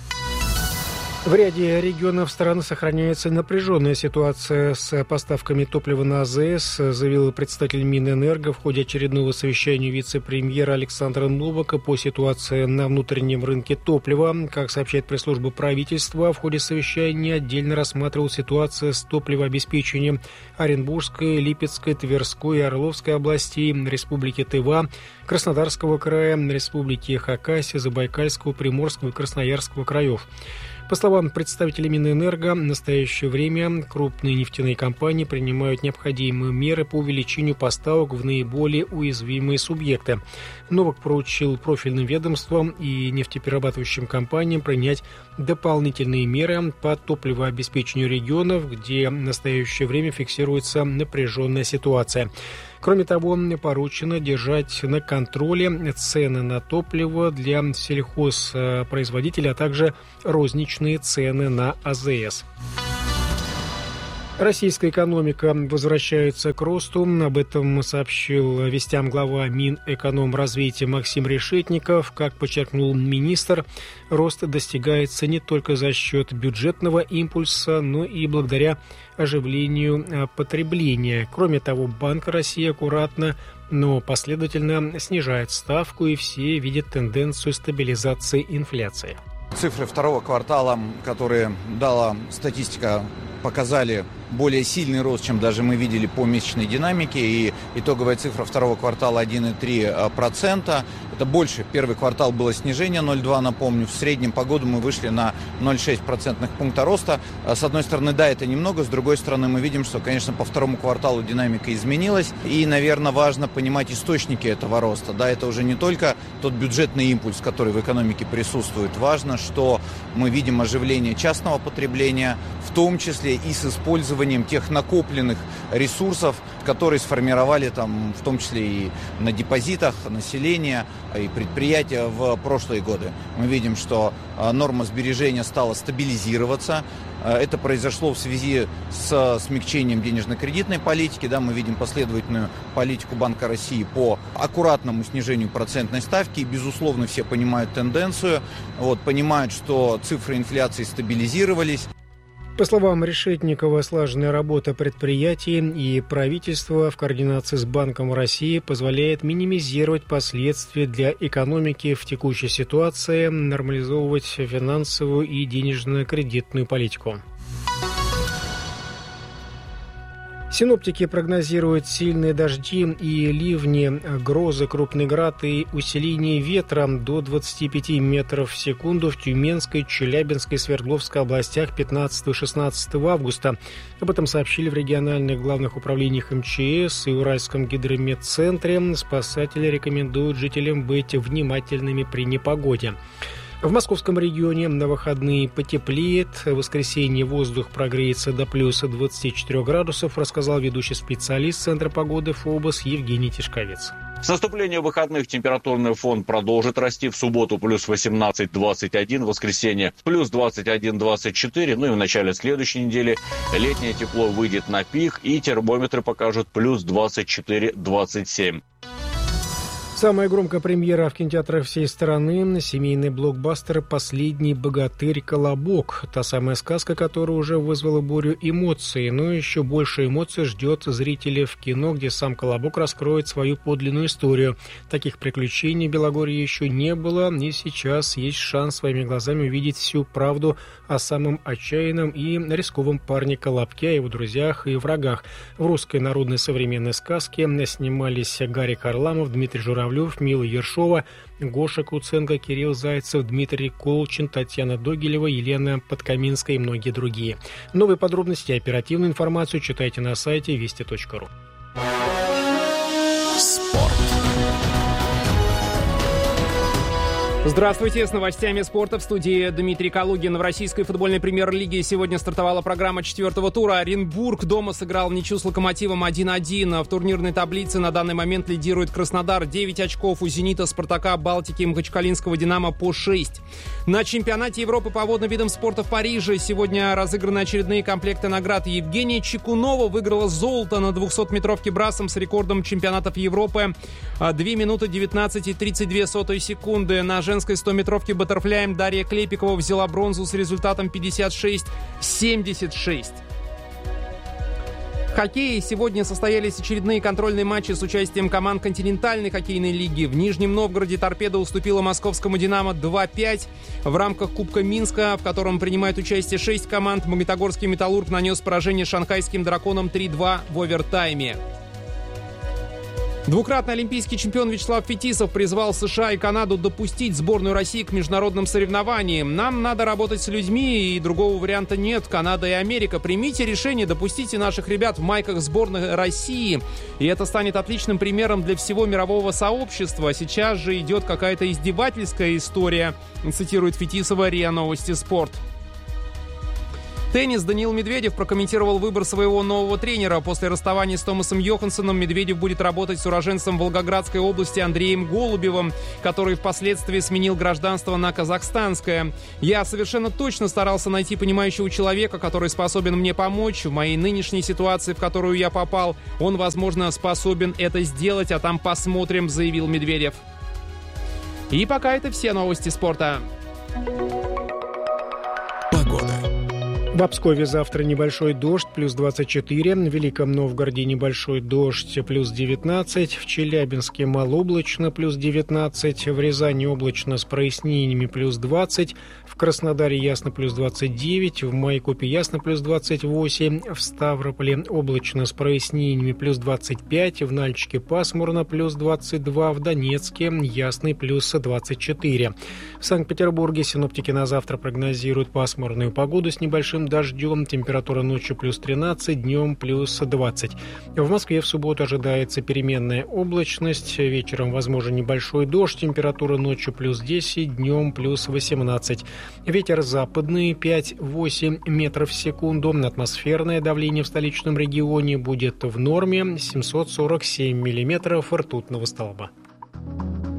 В ряде регионов страны сохраняется напряженная ситуация с поставками топлива на АЗС, заявил представитель Минэнерго в ходе очередного совещания вице-премьера Александра Новака по ситуации на внутреннем рынке топлива. Как сообщает пресс-служба правительства, в ходе совещания отдельно рассматривал ситуацию с топливообеспечением Оренбургской, Липецкой, Тверской и Орловской областей, Республики Тыва, Краснодарского края, Республики Хакасия, Забайкальского, Приморского и Красноярского краев. По словам представителей Минэнерго, в настоящее время крупные нефтяные компании принимают необходимые меры по увеличению поставок в наиболее уязвимые субъекты. Новак поручил профильным ведомствам и нефтеперерабатывающим компаниям принять дополнительные меры по топливообеспечению регионов, где в настоящее время фиксируется напряженная ситуация. Кроме того, поручено держать на контроле цены на топливо для сельхозпроизводителей, а также розничные цены на АЗС. Российская экономика возвращается к росту. Об этом сообщил вестям глава Минэкономразвития Максим Решетников. Как подчеркнул министр, рост достигается не только за счет бюджетного импульса, но и благодаря оживлению потребления. Кроме того, Банк России аккуратно, но последовательно снижает ставку, и все видят тенденцию стабилизации инфляции. Цифры второго квартала, которые дала статистика, показали более сильный рост, чем даже мы видели по месячной динамике. И итоговая цифра второго квартала один целых три десятых процента. Это больше. Первый квартал было снижение ноль целых два десятых, напомню. В среднем по году мы вышли на ноль целых шесть десятых процентных пункта роста. С одной стороны, да, это немного. С другой стороны, мы видим, что, конечно, по второму кварталу динамика изменилась. И, наверное, важно понимать источники этого роста. Да, это уже не только тот бюджетный импульс, который в экономике присутствует. Важно, что мы видим оживление частного потребления, в том числе и с использованием тех накопленных ресурсов, которые сформировали там, в том числе и на депозитах населения и предприятия в прошлые годы. Мы видим, что норма сбережения стала стабилизироваться. Это произошло в связи с смягчением денежно-кредитной политики. Да, мы видим последовательную политику Банка России по аккуратному снижению процентной ставки. И, безусловно, все понимают тенденцию, вот, понимают, что цифры инфляции стабилизировались. По словам Решетникова, слаженная работа предприятий и правительства в координации с Банком России позволяет минимизировать последствия для экономики в текущей ситуации, нормализовывать финансовую и денежно-кредитную политику. Синоптики прогнозируют сильные дожди и ливни, грозы, крупный град и усиление ветра до двадцати пяти метров в секунду в Тюменской, Челябинской, Свердловской областях пятнадцатого-шестнадцатого августа. Об этом сообщили в региональных главных управлениях эм че эс и Уральском гидрометцентре. Спасатели рекомендуют жителям быть внимательными при непогоде. В московском регионе на выходные потеплеет. В воскресенье воздух прогреется до плюс двадцати четырёх градусов, рассказал ведущий специалист Центра погоды ФОБОС Евгений Тишковец. С наступлением выходных температурный фон продолжит расти. В субботу плюс восемнадцать - двадцать один, в воскресенье плюс двадцать один - двадцать четыре. Ну и в начале следующей недели летнее тепло выйдет на пик, и термометры покажут плюс двадцать четыре - двадцать семь. Самая громкая премьера в кинотеатрах всей страны – семейный блокбастер «Последний богатырь Колобок». Та самая сказка, которая уже вызвала бурю эмоций. Но еще больше эмоций ждет зрителей в кино, где сам Колобок раскроет свою подлинную историю. Таких приключений в Белогорье еще не было, и сейчас есть шанс своими глазами увидеть всю правду о самом отчаянном и рисковом парне Колобке, о его друзьях и врагах. В русской народной современной сказке снимались Гарик Харламов, Дмитрий Журавлев, Мила Ершова, Гоша Куценко, Кирилл Зайцев, Дмитрий Колчин, Татьяна Догилева, Елена Подкаминская и многие другие. Новые подробности и оперативную информацию читайте на сайте вести точка ру. Спорт. Здравствуйте, с новостями спорта в студии Дмитрий Калугин. В российской футбольной премьер-лиге сегодня стартовала программа четвертого тура. Оренбург дома сыграл в ничью с Локомотивом один один. В турнирной таблице на данный момент лидирует Краснодар. девять очков у Зенита, Спартака, Балтики и Махачкалинского Динамо по шесть. На чемпионате Европы по водным видам спорта в Париже сегодня разыграны очередные комплекты наград. Евгения Чекунова выиграла золото на двухсотметровке брасом с рекордом чемпионатов Европы. две минуты девятнадцать и тридцать две сотые секунды. На женской стометровке баттерфляем Дарья Клепикова взяла бронзу с результатом пятьдесят шесть семьдесят шесть. В хоккее сегодня состоялись очередные контрольные матчи с участием команд континентальной хоккейной лиги. В Нижнем Новгороде «Торпедо» уступила московскому «Динамо» два пять. В рамках Кубка Минска, в котором принимает участие шесть команд, магнитогорский «Металлург» нанес поражение шанхайским «Драконам» три два в овертайме. Двукратный олимпийский чемпион Вячеслав Фетисов призвал США и Канаду допустить сборную России к международным соревнованиям. «Нам надо работать с людьми, и другого варианта нет. Канада и Америка, примите решение, допустите наших ребят в майках сборной России. И это станет отличным примером для всего мирового сообщества. Сейчас же идет какая-то издевательская история», цитирует Фетисова РИА Новости Спорт. Теннис. Даниил Медведев прокомментировал выбор своего нового тренера. После расставания с Томасом Йоханссоном Медведев будет работать с уроженцем Волгоградской области Андреем Голубевым, который впоследствии сменил гражданство на казахстанское. «Я совершенно точно старался найти понимающего человека, который способен мне помочь. В моей нынешней ситуации, в которую я попал, он, возможно, способен это сделать, а там посмотрим», заявил Медведев. И пока это все новости спорта. В Обскове завтра небольшой дождь, плюс двадцать четыре. В Великом Новгороде небольшой дождь, плюс девятнадцать. В Челябинске малооблачно, плюс девятнадцать. В Рязани облачно с прояснениями, плюс двадцать. В Краснодаре ясно, плюс двадцать девять. В Майкопе ясно, плюс двадцать восемь. В Ставрополе облачно с прояснениями, плюс двадцать пять. В Нальчике пасмурно, плюс двадцать два. В Донецке ясный, плюс двадцать четыре. В Санкт-Петербурге синоптики на завтра прогнозируют пасмурную погоду с небольшим дождем. Температура ночью плюс тринадцать, днем плюс двадцать. В Москве в субботу ожидается переменная облачность. Вечером возможен небольшой дождь. Температура ночью плюс десять, днем плюс восемнадцать. Ветер западный пять-восемь метров в секунду. Атмосферное давление в столичном регионе будет в норме семьсот сорок семь миллиметров ртутного столба.